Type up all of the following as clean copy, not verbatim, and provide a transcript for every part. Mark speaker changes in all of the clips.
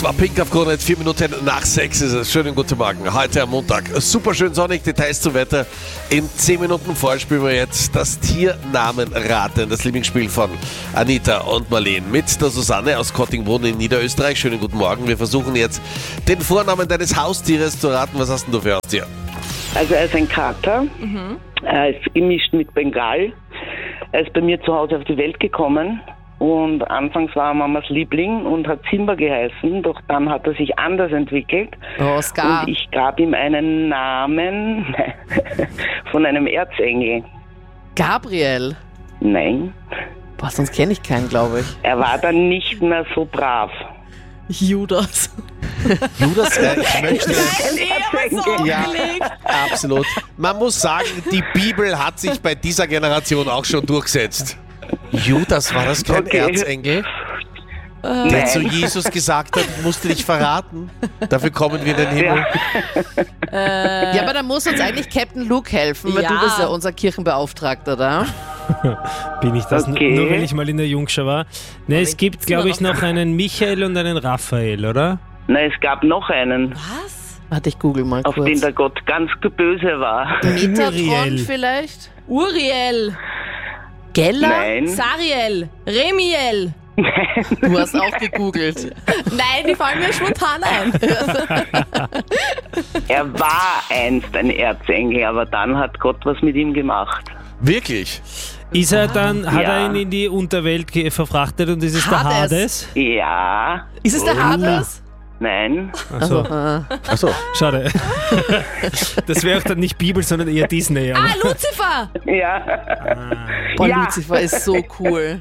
Speaker 1: Das war Pink auf Krone, 4 Minuten nach 6 ist es. Schönen guten Morgen, heute am Montag. Super schön sonnig, Details zum Wetter. In 10 Minuten vorher spielen wir jetzt das Tiernamenraten, das Lieblingsspiel von Anita und Marleen mit der Susanne aus Kottingbrunn in Niederösterreich. Schönen guten Morgen. Wir versuchen jetzt den Vornamen deines Haustieres zu raten. Was hast denn du für Haustier?
Speaker 2: Also er ist ein Kater, er ist gemischt mit Bengal. Er ist bei mir zu Hause auf die Welt gekommen und anfangs war er Mamas Liebling und hat Simba geheißen, doch dann hat er sich anders entwickelt.
Speaker 3: Oscar.
Speaker 2: Und ich gab ihm einen Namen von einem Erzengel.
Speaker 3: Gabriel.
Speaker 2: Nein,
Speaker 3: Boah, sonst kenne ich keinen, glaube ich.
Speaker 2: er war dann nicht mehr so brav.
Speaker 3: Judas.
Speaker 1: Judas, ich möchte...
Speaker 2: Ja.
Speaker 1: Absolut. Man muss sagen, die Bibel hat sich bei dieser Generation auch schon durchgesetzt. Judas, war das kein
Speaker 2: Okay.
Speaker 1: Erzengel? Der zu Jesus gesagt hat, ich musste dich verraten. Dafür kommen wir in den Himmel.
Speaker 3: Ja, aber da muss uns eigentlich Captain Luke helfen, weil
Speaker 4: Ja.
Speaker 3: du bist ja unser Kirchenbeauftragter da.
Speaker 5: Bin ich das
Speaker 2: Okay.
Speaker 5: nur, weil ich mal in der Jungschau war? Ne, es gibt, glaube ich, noch einen Michael und einen Raphael, oder?
Speaker 2: Nein, es gab noch einen,
Speaker 4: Was?
Speaker 3: Warte, ich google mal
Speaker 2: auf den
Speaker 3: kurz.
Speaker 2: der Gott ganz böse war.
Speaker 3: Metatron
Speaker 5: Uriel.
Speaker 3: vielleicht?
Speaker 4: Uriel,
Speaker 3: Geller?
Speaker 2: Nein,
Speaker 4: Sariel, Remiel.
Speaker 3: Du hast auch gegoogelt.
Speaker 4: Nein, die fallen mir spontan ein.
Speaker 2: er war einst ein Erzengel, aber dann hat Gott was mit ihm gemacht.
Speaker 1: Wirklich?
Speaker 5: Ist er dann, hat
Speaker 2: Ja.
Speaker 5: er ihn in die Unterwelt verfrachtet und ist es der
Speaker 3: Hades.
Speaker 5: Hades?
Speaker 2: Ja,
Speaker 3: Ist es der Hades?
Speaker 2: nein,
Speaker 5: Achso,
Speaker 1: Achso.
Speaker 5: schade. Das wäre auch dann nicht Bibel, sondern eher Disney. Aber.
Speaker 4: Ah, Lucifer.
Speaker 2: ja.
Speaker 3: Boah,
Speaker 2: Ja.
Speaker 3: Lucifer ist so cool.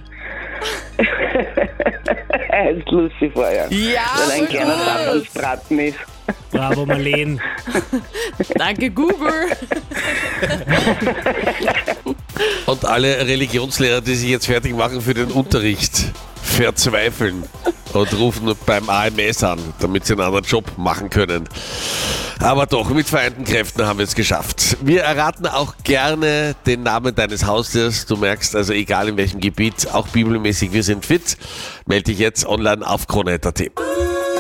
Speaker 2: Er ist Lucifer, ja.
Speaker 3: Ja,
Speaker 2: Weil ein kleiner
Speaker 3: gut.
Speaker 2: Satansbraten ist.
Speaker 5: Bravo, Marleen.
Speaker 3: Danke, Google.
Speaker 1: Und alle Religionslehrer, die sich jetzt fertig machen für den Unterricht, verzweifeln und rufen beim AMS an, damit sie einen anderen Job machen können. Aber doch, mit vereinten Kräften haben wir es geschafft. Wir erraten auch gerne den Namen deines Haustiers. Du merkst also, egal in welchem Gebiet, auch bibelmäßig, wir sind fit. Melde dich jetzt online auf krone.at.